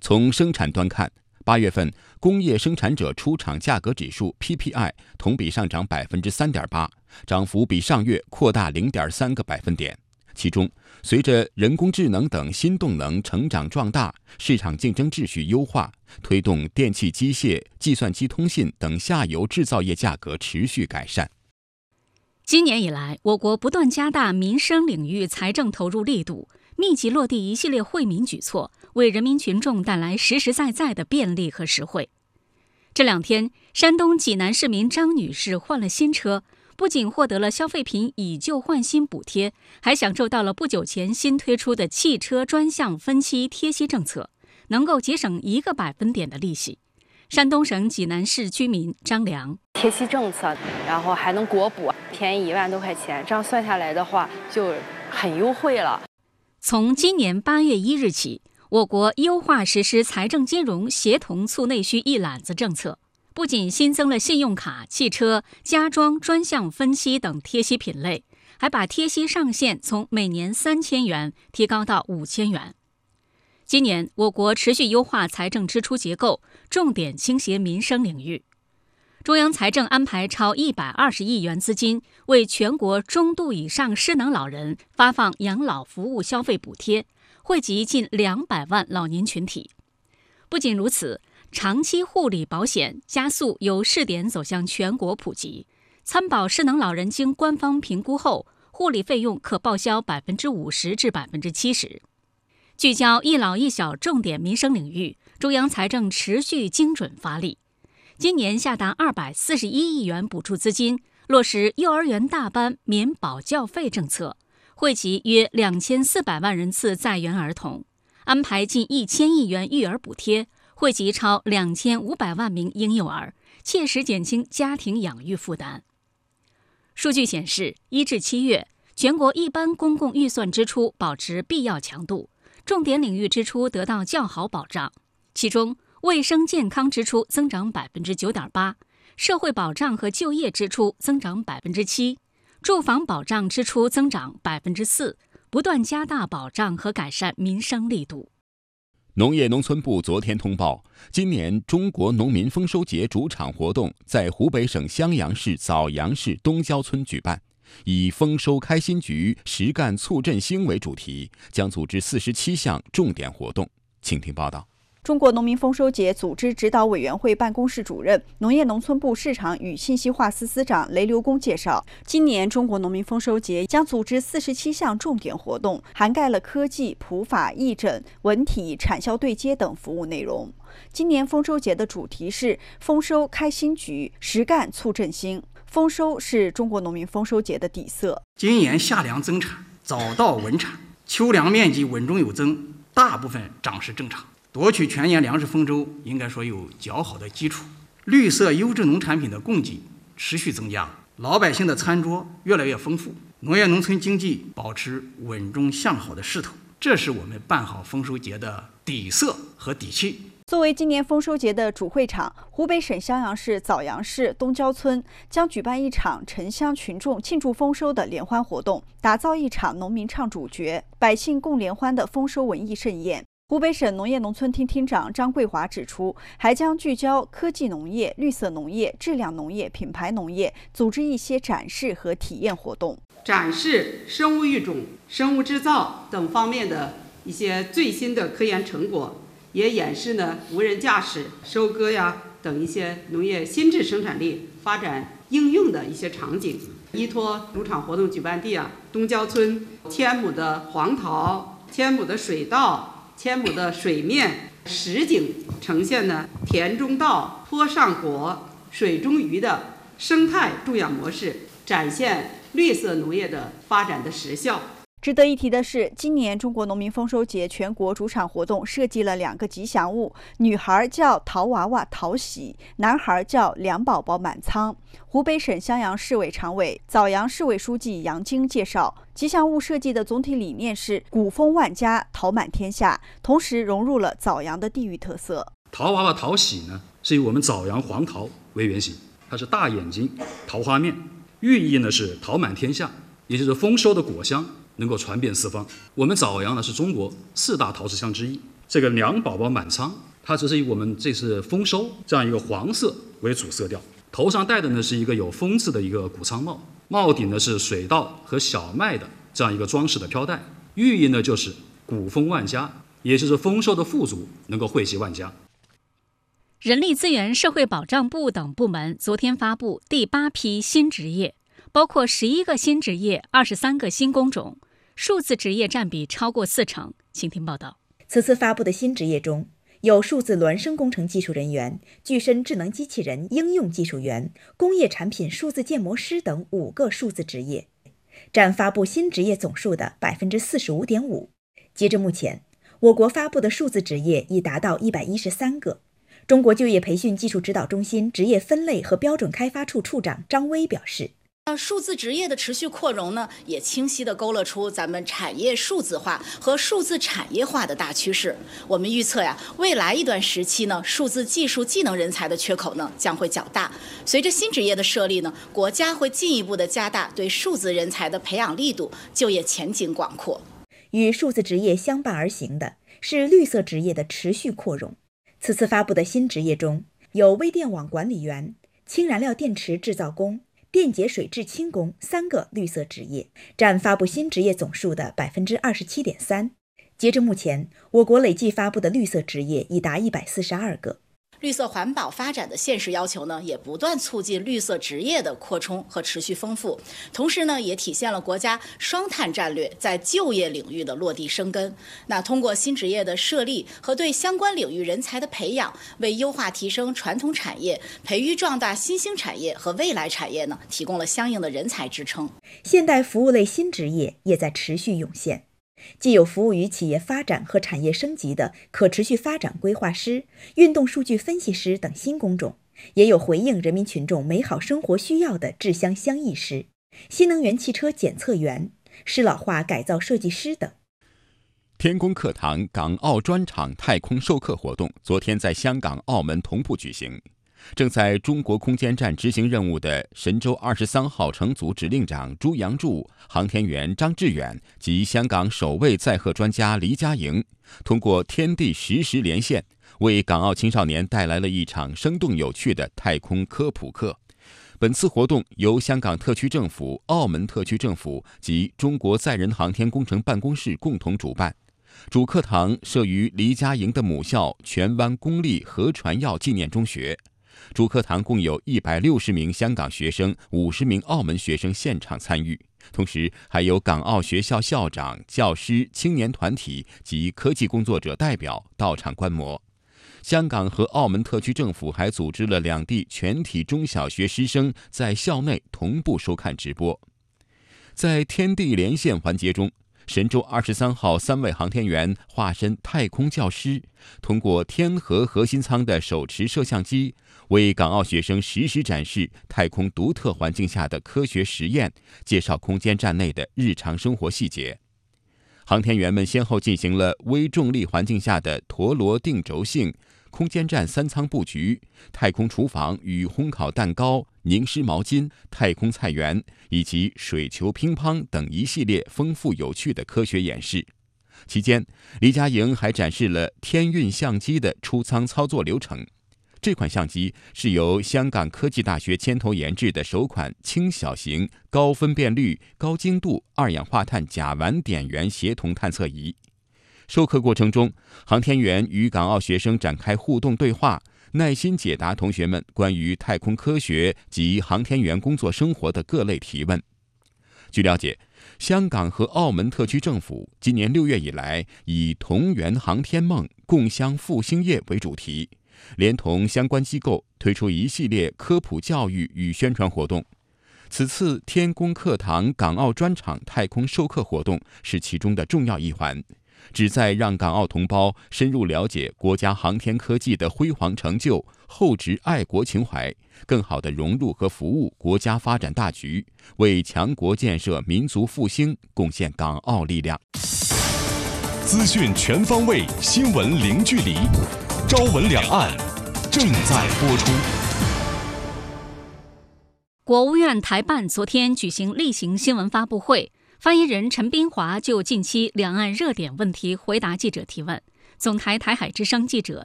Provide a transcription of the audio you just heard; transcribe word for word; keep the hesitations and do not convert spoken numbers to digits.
从生产端看，八月份工业生产者出厂价格指数 P P I 同比上涨 百分之三点八， 涨幅比上月扩大 零点三个百分点。其中，随着人工智能等新动能成长壮大，市场竞争秩序优化，推动电气机械、计算机通信等下游制造业价格持续改善。 今年以来，我国不断加大民生领域财政投入力度，密集落地一系列惠民举措，为人民群众带来实实在在的便利和实惠。这两天，山东济南市民张女士换了新车，不仅获得了消费品以旧换新补贴，还享受到了不久前新推出的汽车专项分期贴息政策，能够节省一个百分点的利息。山东省济南市居民张良， 贴息政策，然后还能国补，便宜一万多块钱，这样算下来的话就很优惠了。 从今年八月一日起，我国优化实施财政金融协同促内需一揽子政策，不仅新增了信用卡、汽车、家装专项分期等贴息品类，还把贴息上限从每年三千元提高到五千元。今年，我国持续优化财政支出结构，重点倾斜民生领域。中央财政安排超一百二十亿元资金，为全国中度以上失能老人发放养老服务消费补贴，惠及近两百万老年群体。不仅如此，长期护理保险加速由试点走向全国普及，参保失能老人经官方评估后，护理费用可报销百分之五十至百分之七十。聚焦一老一小重点民生领域，中央财政持续精准发力。今年下达二百四十一亿元补助资金，落实幼儿园大班免保教费政策，惠及约两千四百万人次在园儿童，安排近一千亿元育儿补贴，惠及超两千五百万名婴幼儿，切实减轻家庭养育负担。数据显示，一至七月，全国一般公共预算支出保持必要强度，重点领域支出得到较好保障，其中卫生健康支出增长 百分之九点八， 社会保障和就业支出增长 百分之七， 住房保障支出增长 百分之四， 不断加大保障和改善民生力度。 农业农村部昨天通报，今年中国农民丰收节主场活动在湖北省襄阳市枣阳市东郊村举办，以丰收开心菊，实干促振兴为主题，将组织四十七项重点活动。请听报道。 中国农民丰收节组织指导委员会办公室主任、农业农村部市场与信息化司司长雷留公介绍，今年中国农民丰收节将组织四十七项重点活动，涵盖了科技、普法、义诊、文体、产销对接等服务内容。今年丰收节的主题是丰收开新局，实干促振兴。丰收是中国农民丰收节的底色。 今年夏粮增产，早稻稳产，秋粮面积稳中有增，大部分长势正常。夺取全年粮食丰收应该说有较好的基础，绿色优质农产品的供给持续增加，老百姓的餐桌越来越丰富，农业农村经济保持稳中向好的势头，这是我们办好丰收节的底色和底气。 作为今年丰收节的主会场，湖北省襄阳市枣阳市东郊村将举办一场城乡群众庆祝丰收的联欢活动，打造一场农民唱主角、百姓共联欢的丰收文艺盛宴。湖北省农业农村厅厅长张桂华指出，还将聚焦科技农业、绿色农业、质量农业、品牌农业，组织一些展示和体验活动， 展示生物育种、生物制造等方面的一些最新的科研成果，也演示呢无人驾驶、收割呀等一些农业新质生产力发展应用的一些场景。依托主场活动举办地啊，东郊村千亩的黄桃、千亩的水稻、千亩的水面实景呈现呢田中稻、坡上果、水中鱼的生态种养模式，展现绿色农业的发展的实效。 值得一提的是，今年中国农民丰收节全国主场活动设计了两个吉祥物，女孩叫桃娃娃桃喜，男孩叫粮宝宝满仓。湖北省襄阳市委常委、枣阳市委书记杨晶介绍，吉祥物设计的总体理念是古风万家，桃满天下，同时融入了枣阳的地域特色。 桃娃娃桃喜呢，是以我们枣阳黄桃为原型，它是大眼睛、桃花面，寓意呢是桃满天下，也就是丰收的果香能够传遍四方。我们枣阳呢是中国四大陶瓷乡之一， 这个两宝宝满仓，它只是以我们这次丰收这样一个黄色为主色调，头上戴的呢是一个有风字的一个谷仓帽，帽顶呢是水稻和小麦的这样一个装饰的飘带，寓意呢就是谷丰万家，也就是丰收的富足能够惠及万家。 人力资源社会保障部等部门昨天发布第八批新职业，包括十一个新职业、二十三个新工种，数字职业占比超过四成。请听报道。 此次发布的新职业中，有数字孪生工程技术人员、具身智能机器人应用技术员、工业产品数字建模师等五个数字职业，占发布新职业总数的 百分之四十五点五。 截至目前，我国发布的数字职业已达到一百一十三个。中国就业培训技术指导中心职业分类和标准开发处处长张威表示， 呃，数字职业的持续扩容呢，也清晰地勾勒出咱们产业数字化和数字产业化的大趋势。我们预测呀，未来一段时期呢，数字技术技能人才的缺口呢将会较大。随着新职业的设立呢，国家会进一步的加大对数字人才的培养力度，就业前景广阔。 与数字职业相伴而行的是绿色职业的持续扩容。此次发布的新职业中，有微电网管理员、氢燃料电池制造工、电解水制氢工三个绿色职业，占发布新职业总数的 百分之二十七点三。 截至目前，我国累计发布的绿色职业已达一百四十二个。 绿色环保发展的现实要求呢，也不断促进绿色职业的扩充和持续丰富，同时呢，也体现了国家双碳战略在就业领域的落地生根。那通过新职业的设立和对相关领域人才的培养，为优化提升传统产业、培育壮大新兴产业和未来产业呢，提供了相应的人才支撑。 现代服务类新职业也在持续涌现。既有服务于企业发展和产业升级的可持续发展规划师、运动数据分析师等新工种，也有回应人民群众美好生活需要的制香乡艺师、新能源汽车检测员、适老化改造设计师等。 天宫课堂港澳专场太空授课活动昨天在香港、澳门同步举行。正在中国空间站执行任务的神舟二十三号乘组指令长朱杨柱、航天员张志远及香港首位载荷专家黎佳莹，通过天地实时连线，为港澳青少年带来了一场生动有趣的太空科普课。本次活动由香港特区政府、澳门特区政府及中国载人航天工程办公室共同主办。主课堂设于黎佳莹的母校荃湾公立何传耀纪念中学。主课堂共有一百六十名香港学生、五十名澳门学生现场参与，同时还有港澳学校校长、教师、青年团体及科技工作者代表到场观摩。香港和澳门特区政府还组织了两地全体中小学师生在校内同步收看直播。在天地连线环节中，神舟二十三号三位航天员化身太空教师，通过天河核心舱的手持摄像机，为港澳学生实时展示太空独特环境下的科学实验，介绍空间站内的日常生活细节。航天员们先后进行了微重力环境下的陀螺定轴性、空间站三舱布局、太空厨房与烘烤蛋糕、凝湿毛巾、太空菜园以及水球乒乓等一系列丰富有趣的科学演示。期间，黎佳莹还展示了天运相机的出舱操作流程。这款相机是由香港科技大学牵头研制的首款轻小型、高分辨率、高精度二氧化碳甲烷点源协同探测仪。授课过程中，航天员与港澳学生展开互动对话，耐心解答同学们关于太空科学及航天员工作生活的各类提问。据了解，香港和澳门特区政府今年六月以来，以同圆航天梦，共襄复兴业为主题，连同相关机构推出一系列科普教育与宣传活动。此次天宫课堂港澳专场太空授课活动是其中的重要一环，旨在让港澳同胞深入了解国家航天科技的辉煌成就，厚植爱国情怀，更好地融入和服务国家发展大局，为强国建设、民族复兴贡献港澳力量。 资讯全方位，新闻零距离，朝闻两岸正在播出。 国务院台办昨天举行例行新闻发布会，发言人陈斌华就近期两岸热点问题回答记者提问， 总台台海之声记者